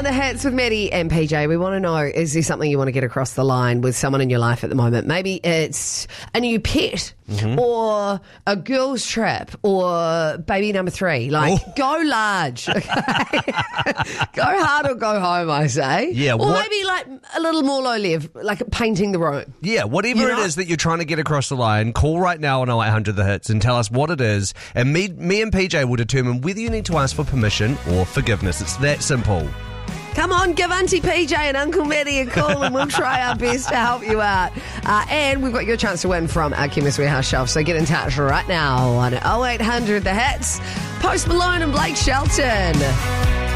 On the Hits with Maddie and PJ, we want to know, is there something you want to get across the line with someone in your life at the moment? Maybe it's a new pet or a girl's trip or baby number 3. Like, go large. Okay? Go hard or go home, I say. Yeah, or maybe like a little more low level, like painting the room. Yeah, whatever it is that you're trying to get across the line, call right now on 0800 The Hits and tell us what it is. And me and PJ will determine whether you need to ask for permission or forgiveness. It's that simple. Come on, give Auntie PJ and Uncle Maddie a call and we'll try our best to help you out. And we've got your chance to win from our Chemist Warehouse shelf, so get in touch right now on 0800 The Hits. Post Malone and Blake Shelton.